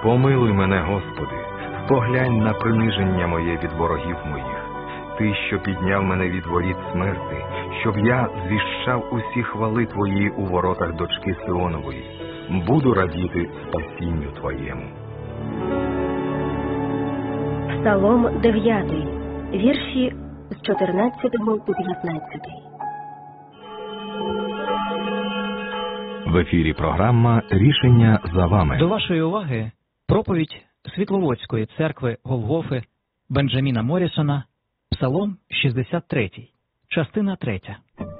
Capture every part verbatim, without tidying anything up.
Помилуй мене, Господи, поглянь на приниження моє від ворогів моїх. Ти, що підняв мене від воріт смерти, щоб я звіщав усі хвали Твої у воротах дочки Сионової. Буду радіти спасінню Твоєму. Псалом дев'ятий, вірші з чотирнадцятого по п'ятнадцятий. В ефірі програма «Рішення за вами». До вашої уваги проповідь Світловодської церкви Голгофи Бенджаміна Моррісона, Псалом шістдесят три, частина третя.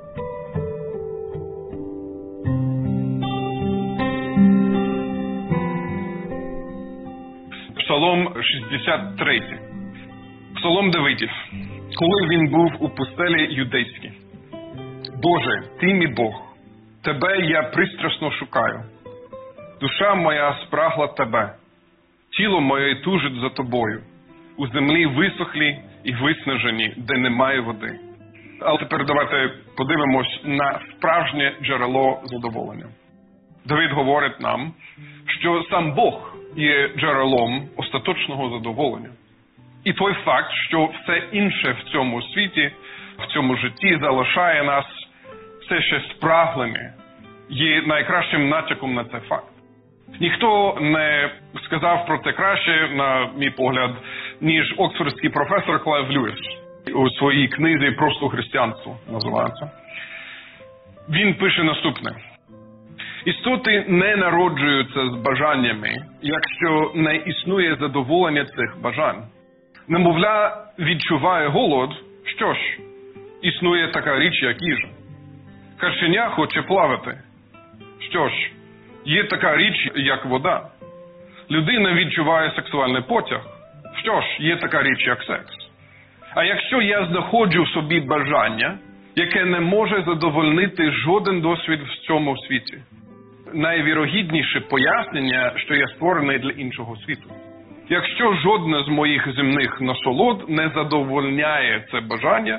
Псалом шістдесят три. Псалом Давидів. Коли він був у пустелі юдейській. Боже, Ти мій Бог, Тебе я пристрасно шукаю. Душа моя спрагла Тебе, тіло моє тужить за Тобою. У землі висохлі і виснажені, де немає води. Але тепер давайте подивимось на справжнє джерело задоволення. Давид говорить нам, що сам Бог є джерелом остаточного задоволення. І той факт, що все інше в цьому світі, в цьому житті залишає нас все ще спраглими, є найкращим натяком на цей факт. Ніхто не сказав про це краще, на мій погляд, ніж оксфордський професор Клайв Льюіс у своїй книзі «Просто християнство» називається. Він пише наступне. Істоти не народжуються з бажаннями, якщо не існує задоволення цих бажань. Немовля відчуває голод, що ж, існує така річ, як їжа. Каченя хоче плавати. Що ж, є така річ, як вода. Людина відчуває сексуальний потяг. Що ж, є така річ, як секс. А якщо я знаходжу в собі бажання, яке не може задовольнити жоден досвід в цьому світі, найвірогідніше пояснення, що я створений для іншого світу. Якщо жодне з моїх земних насолод не задовольняє це бажання,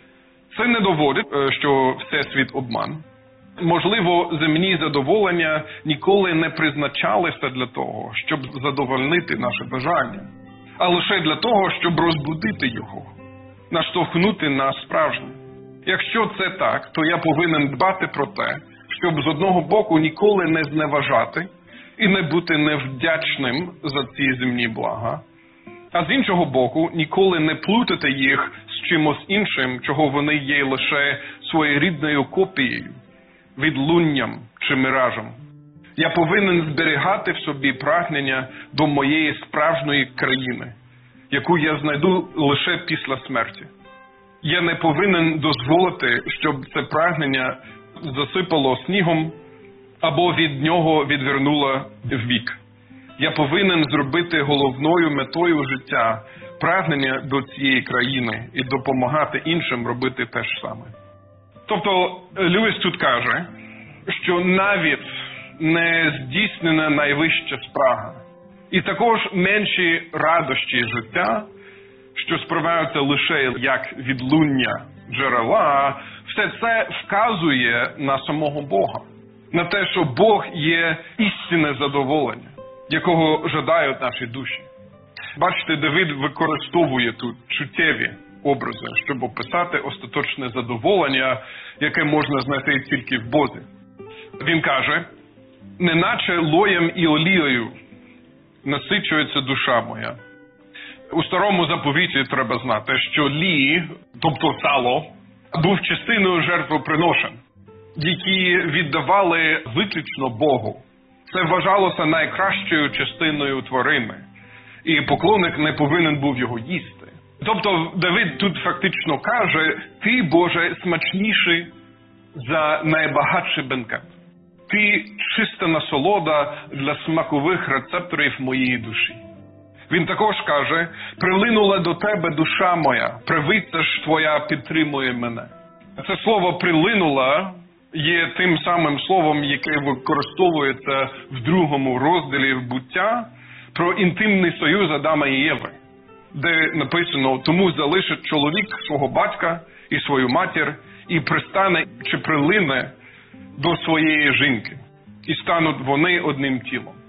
це не доводить, що всесвіт обман. Можливо, земні задоволення ніколи не призначалися для того, щоб задовольнити наше бажання, а лише для того, щоб розбудити його, наштовхнути на справжнє. Якщо це так, то я повинен дбати про те, щоб з одного боку ніколи не зневажати і не бути невдячним за ці земні блага, а з іншого боку ніколи не плутати їх з чимось іншим, чого вони є лише своєрідною копією, відлунням чи миражем. Я повинен зберігати в собі прагнення до моєї справжньої країни, яку я знайду лише після смерті. Я не повинен дозволити, щоб це прагнення засипало снігом або від нього відвернуло вбік. Я повинен зробити головною метою життя прагнення до цієї країни і допомагати іншим робити те ж саме. Тобто, Льюіс тут каже, що навіть не здійснена найвища спрага, і також менші радощі життя, що сприймаються лише як відлуння джерела, все це вказує на самого Бога. На те, що Бог є істинне задоволення, якого жадають наші душі. Бачите, Давид використовує тут чуттєві образи, щоб описати остаточне задоволення, яке можна знайти тільки в Бозі. Він каже, неначе лоєм і олією насичується душа моя. У старому заповіті треба знати, що лі, тобто сало, був частиною жертвоприношень, які віддавали виключно Богу. Це вважалося найкращою частиною тварини, і поклонник не повинен був його їсти. Тобто Давид тут фактично каже, ти, Боже, смачніший за найбагатший бенкет. Ти чиста насолода для смакових рецепторів моєї душі. Він також каже, прилинула до тебе душа моя, правиця ж твоя підтримує мене. Це слово «прилинула» є тим самим словом, яке використовується в другому розділі «Буття» про інтимний союз Адама і Єви, де написано, тому залишить чоловік свого батька і свою матір і пристане чи прилине до своєї жінки, і стануть вони одним тілом.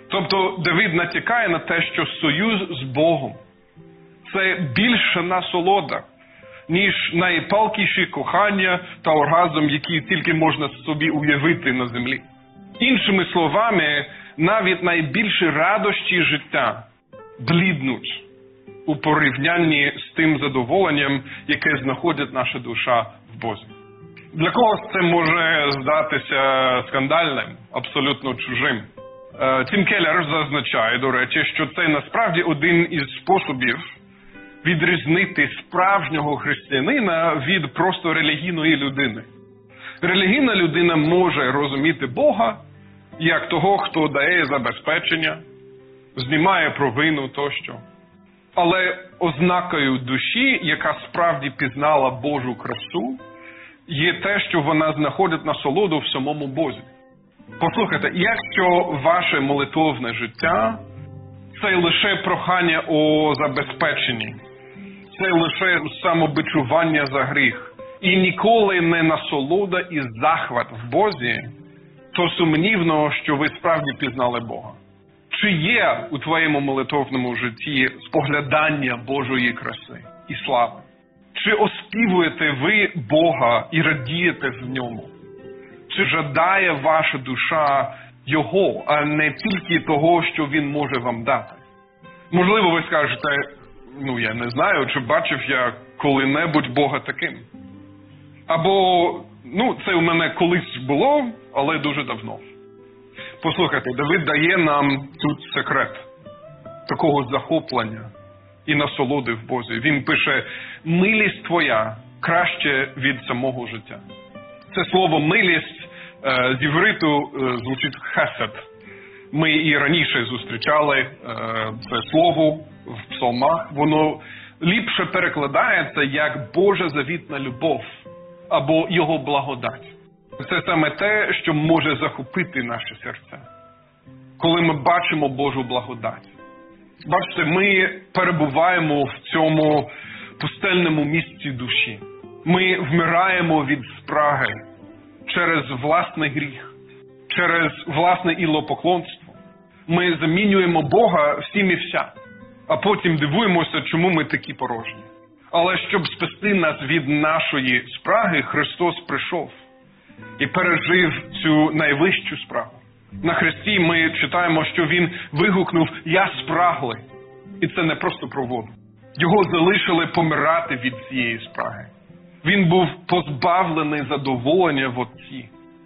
Тобто Давид натякає на те, що союз з Богом – це більша насолода, ніж найпалкіші кохання та оргазм, які тільки можна собі уявити на землі. Іншими словами, навіть найбільші радощі життя бліднуть у порівнянні з тим задоволенням, яке знаходить наша душа в Бозі. Для когось це може здатися скандальним, абсолютно чужим. Тім Келлер зазначає, до речі, що це насправді один із способів відрізнити справжнього християнина від просто релігійної людини. Релігійна людина може розуміти Бога як того, хто дає забезпечення, знімає провину тощо. Але ознакою душі, яка справді пізнала Божу красу, є те, що вона знаходить насолоду в самому Бозі. Послухайте, якщо ваше молитовне життя – це лише прохання о забезпеченні, це лише самобичування за гріх, і ніколи не насолода і захват в Бозі, то сумнівно, що ви справді пізнали Бога. Чи є у твоєму молитовному житті споглядання Божої краси і слави? Чи оспівуєте ви Бога і радієте в ньому? Чи жадає ваша душа Його, а не тільки того, що Він може вам дати? Можливо, ви скажете, ну я не знаю, чи бачив я коли-небудь Бога таким. Або, ну це у мене колись було, але дуже давно. Послухайте, Давид дає нам тут секрет такого захоплення і насолоди в Бозі. Він пише, милість твоя краще від самого життя. Це слово милість е, з івриту е, звучить хесед. Ми і раніше зустрічали е, це слово в псалмах. Воно ліпше перекладається як Божа завітна любов або Його благодать. Це саме те, що може захопити наше серце, коли ми бачимо Божу благодать. Бачите, ми перебуваємо в цьому пустельному місці душі. Ми вмираємо від спраги через власний гріх, через власне ілопоклонство. Ми замінюємо Бога всім і вся, а потім дивуємося, чому ми такі порожні. Але щоб спасти нас від нашої спраги, Христос прийшов і пережив цю найвищу спрагу. На хресті ми читаємо, що Він вигукнув «Я спраглий». І це не просто про воду. Його залишили помирати від цієї спраги. Він був позбавлений задоволення в Отці.